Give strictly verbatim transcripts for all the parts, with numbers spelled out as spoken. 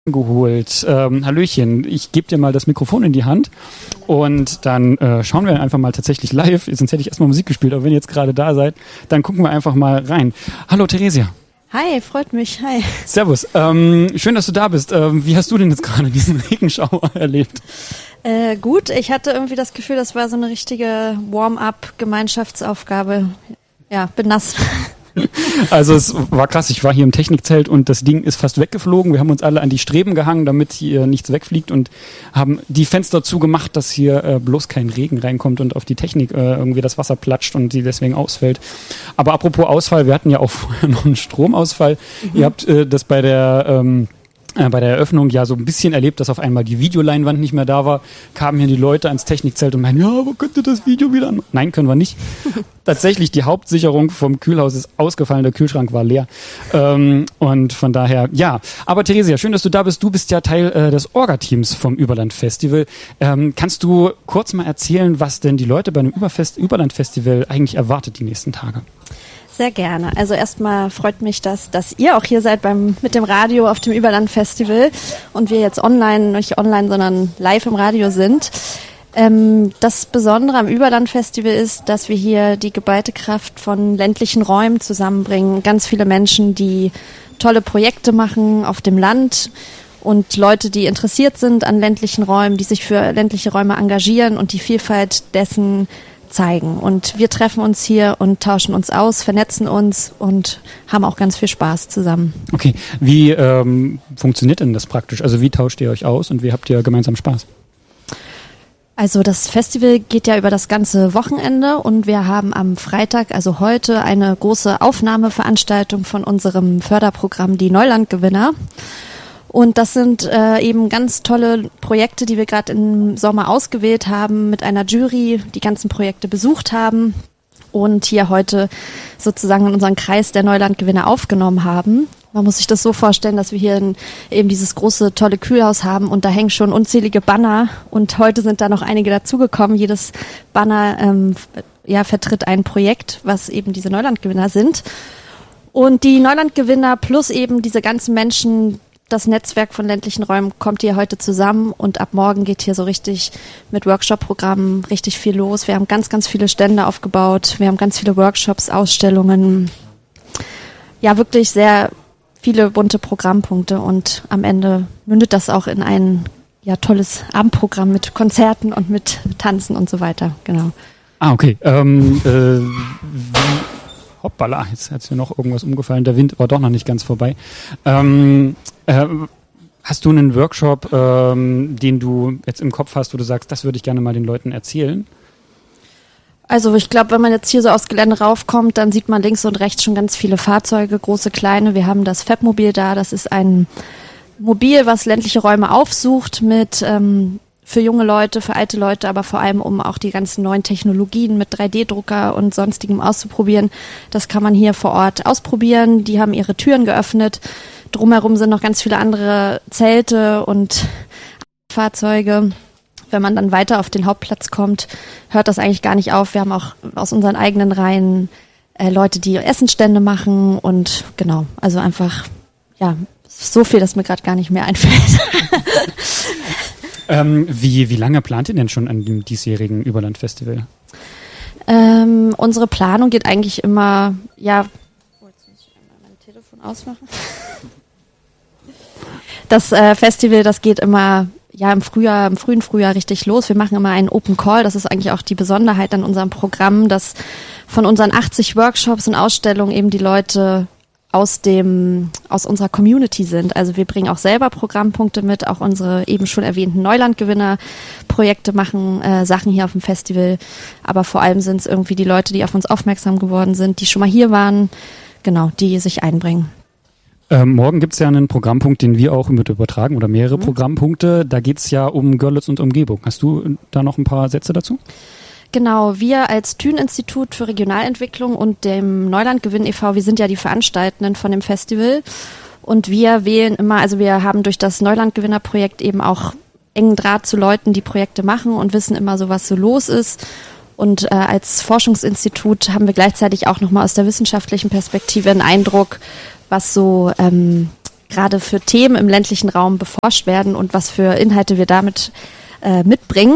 geholt. Ähm, Hallöchen, ich gebe dir mal das Mikrofon in die Hand und dann äh, schauen wir einfach mal tatsächlich live, sonst hätte ich erstmal Musik gespielt, aber wenn ihr jetzt gerade da seid, dann gucken wir einfach mal rein. Hallo Theresia. Hi, freut mich, hi. Servus, ähm, schön, dass du da bist. Ähm, wie hast du denn jetzt gerade diesen Regenschauer erlebt? Äh, gut, ich hatte irgendwie das Gefühl, das war so eine richtige Warm-up-Gemeinschaftsaufgabe. Ja, bin nass. Also es war krass, ich war hier im Technikzelt und das Ding ist fast weggeflogen. Wir haben uns alle an die Streben gehangen, damit hier nichts wegfliegt und haben die Fenster zugemacht, dass hier äh, bloß kein Regen reinkommt und auf die Technik äh, irgendwie das Wasser platscht und die deswegen ausfällt. Aber apropos Ausfall, wir hatten ja auch vorher noch einen Stromausfall. Mhm. Ihr habt äh, das bei der... Ähm, Äh, bei der Eröffnung ja so ein bisschen erlebt, dass auf einmal die Videoleinwand nicht mehr da war, kamen hier die Leute ans Technikzelt und meinten, ja, wo könnt ihr das Video wieder an? Nein, können wir nicht. Tatsächlich, die Hauptsicherung vom Kühlhaus ist ausgefallen, der Kühlschrank war leer. Ähm, und von daher, ja. Aber Theresia, schön, dass du da bist. Du bist ja Teil äh, des Orga-Teams vom Überland-Festival. Ähm, kannst du kurz mal erzählen, was denn die Leute bei einem Überfest- Überland-Festival eigentlich erwartet die nächsten Tage? Sehr gerne. Also erstmal freut mich, dass, dass ihr auch hier seid beim, mit dem Radio auf dem Überland-Festival und wir jetzt online, nicht online, sondern live im Radio sind. Ähm, das Besondere am Überland-Festival ist, dass wir hier die geballte Kraft von ländlichen Räumen zusammenbringen. Ganz viele Menschen, die tolle Projekte machen auf dem Land und Leute, die interessiert sind an ländlichen Räumen, die sich für ländliche Räume engagieren und die Vielfalt dessen zeigen. Und wir treffen uns hier und tauschen uns aus, vernetzen uns und haben auch ganz viel Spaß zusammen. Okay, wie ähm, funktioniert denn das praktisch? Also wie tauscht ihr euch aus und wie habt ihr gemeinsam Spaß? Also das Festival geht ja über das ganze Wochenende und wir haben am Freitag, also heute, eine große Aufnahmeveranstaltung von unserem Förderprogramm Die Neulandgewinner. Und das sind äh, eben ganz tolle Projekte, die wir gerade im Sommer ausgewählt haben, mit einer Jury die ganzen Projekte besucht haben und hier heute sozusagen in unseren Kreis der Neulandgewinner aufgenommen haben. Man muss sich das so vorstellen, dass wir hier in, eben dieses große, tolle Kühlhaus haben und da hängen schon unzählige Banner und heute sind da noch einige dazugekommen. Jedes Banner ähm, ja, vertritt ein Projekt, was eben diese Neulandgewinner sind. Und die Neulandgewinner plus eben diese ganzen Menschen, das Netzwerk von ländlichen Räumen kommt hier heute zusammen und ab morgen geht hier so richtig mit Workshop-Programmen richtig viel los. Wir haben ganz, ganz viele Stände aufgebaut. Wir haben ganz viele Workshops, Ausstellungen. Ja, wirklich sehr viele bunte Programmpunkte und am Ende mündet das auch in ein ja, tolles Abendprogramm mit Konzerten und mit Tanzen und so weiter. Genau. Ah, okay. Ähm, äh, Hoppala, jetzt hat mir noch irgendwas umgefallen. Der Wind war doch noch nicht ganz vorbei. Ähm, äh, hast du einen Workshop, ähm, den du jetzt im Kopf hast, wo du sagst, das würde ich gerne mal den Leuten erzählen? Also ich glaube, wenn man jetzt hier so aufs Gelände raufkommt, dann sieht man links und rechts schon ganz viele Fahrzeuge, große, kleine. Wir haben das Fab-Mobil da. Das ist ein Mobil, was ländliche Räume aufsucht mit ähm, für junge Leute, für alte Leute, aber vor allem, um auch die ganzen neuen Technologien mit drei D Drucker und sonstigem auszuprobieren. Das kann man hier vor Ort ausprobieren. Die haben ihre Türen geöffnet. Drumherum sind noch ganz viele andere Zelte und Fahrzeuge. Wenn man dann weiter auf den Hauptplatz kommt, hört das eigentlich gar nicht auf. Wir haben auch aus unseren eigenen Reihen äh, Leute, die Essenstände machen und genau, also einfach, ja, so viel, dass mir gerade gar nicht mehr einfällt. Ähm, wie, wie lange plant ihr denn schon an dem diesjährigen Überland-Festival? Ähm, unsere Planung geht eigentlich immer, ja, oh, jetzt muss ich einmal mein Telefon ausmachen. Das äh, Festival, das geht immer, ja, im Frühjahr, im frühen Frühjahr richtig los. Wir machen immer einen Open Call. Das ist eigentlich auch die Besonderheit an unserem Programm, dass von unseren achtzig Workshops und Ausstellungen eben die Leute aus dem, aus unserer Community sind. Also wir bringen auch selber Programmpunkte mit, auch unsere eben schon erwähnten Neulandgewinner-Projekte machen äh, Sachen hier auf dem Festival. Aber vor allem sind es irgendwie die Leute, die auf uns aufmerksam geworden sind, die schon mal hier waren, genau, die sich einbringen. Ähm, morgen gibt es ja einen Programmpunkt, den wir auch mit übertragen oder mehrere mhm. Programmpunkte. Da geht es ja um Görlitz und Umgebung. Hast du da noch ein paar Sätze dazu? Genau, wir als Thün-Institut für Regionalentwicklung und dem Neulandgewinn e V, wir sind ja die Veranstaltenden von dem Festival und wir wählen immer, also wir haben durch das Neulandgewinner-Projekt eben auch engen Draht zu Leuten, die Projekte machen und wissen immer so, was so los ist. Und äh, als Forschungsinstitut haben wir gleichzeitig auch nochmal aus der wissenschaftlichen Perspektive einen Eindruck, was so ähm, gerade für Themen im ländlichen Raum beforscht werden und was für Inhalte wir damit äh, mitbringen.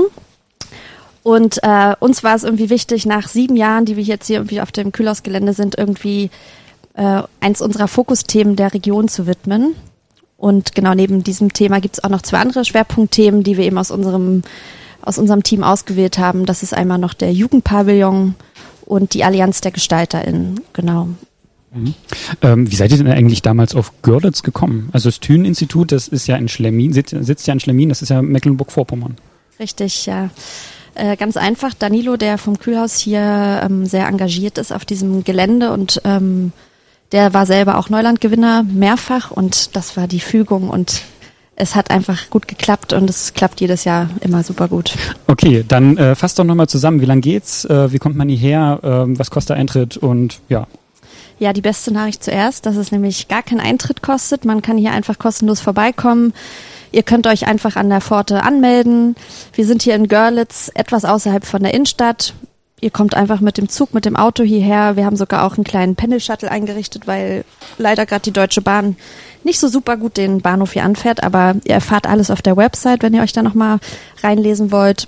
Und äh, uns war es irgendwie wichtig, nach sieben Jahren, die wir jetzt hier irgendwie auf dem Kühlhausgelände sind, irgendwie äh, eins unserer Fokusthemen der Region zu widmen. Und genau neben diesem Thema gibt es auch noch zwei andere Schwerpunktthemen, die wir eben aus unserem, aus unserem Team ausgewählt haben. Das ist einmal noch der Jugendpavillon und die Allianz der GestalterInnen, genau. Mhm. Ähm, wie seid ihr denn eigentlich damals auf Görlitz gekommen? Also das Thünen-Institut, das ist ja in Schlemmin, sitzt, sitzt ja in Schlemmin, das ist ja Mecklenburg-Vorpommern. Richtig, ja. Äh, ganz einfach, Danilo, der vom Kühlhaus hier ähm, sehr engagiert ist auf diesem Gelände und ähm, der war selber auch Neulandgewinner mehrfach und das war die Fügung und es hat einfach gut geklappt und es klappt jedes Jahr immer super gut. Okay, dann äh, fasst doch nochmal zusammen, wie lang geht's, äh, wie kommt man hierher, äh, was kostet der Eintritt und ja. Ja, die beste Nachricht zuerst, dass es nämlich gar keinen Eintritt kostet, man kann hier einfach kostenlos vorbeikommen. Ihr könnt euch einfach an der Pforte anmelden. Wir sind hier in Görlitz, etwas außerhalb von der Innenstadt. Ihr kommt einfach mit dem Zug, mit dem Auto hierher. Wir haben sogar auch einen kleinen Pendel-Shuttle eingerichtet, weil leider gerade die Deutsche Bahn nicht so super gut den Bahnhof hier anfährt. Aber ihr erfahrt alles auf der Website, wenn ihr euch da nochmal reinlesen wollt.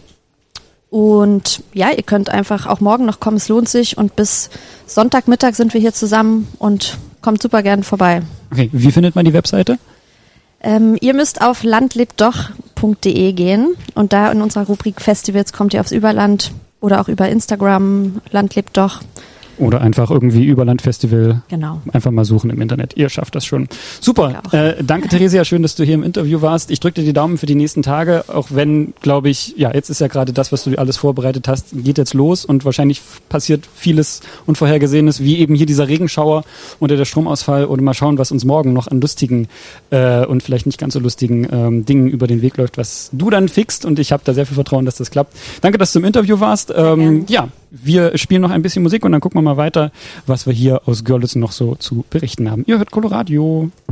Und ja, ihr könnt einfach auch morgen noch kommen, es lohnt sich. Und bis Sonntagmittag sind wir hier zusammen und kommt super gern vorbei. Okay, wie findet man die Webseite? Ähm, ihr müsst auf landlebtdoch punkt de gehen und da in unserer Rubrik Festivals kommt ihr aufs Überland oder auch über Instagram, Landlebtdoch. Oder einfach irgendwie Überlandfestival. Genau. Einfach mal suchen im Internet. Ihr schafft das schon. Super. Äh, danke, Theresia. Schön, dass du hier im Interview warst. Ich drücke dir die Daumen für die nächsten Tage. Auch wenn, glaube ich, ja, jetzt ist ja gerade das, was du alles vorbereitet hast, geht jetzt los und wahrscheinlich passiert vieles Unvorhergesehenes, wie eben hier dieser Regenschauer oder der Stromausfall. Und mal schauen, was uns morgen noch an lustigen äh, und vielleicht nicht ganz so lustigen ähm, Dingen über den Weg läuft, was du dann fixt. Und ich habe da sehr viel Vertrauen, dass das klappt. Danke, dass du im Interview warst. Ähm, ja, wir spielen noch ein bisschen Musik und dann gucken wir mal weiter, was wir hier aus Görlitz noch so zu berichten haben. Ihr hört Coloradio.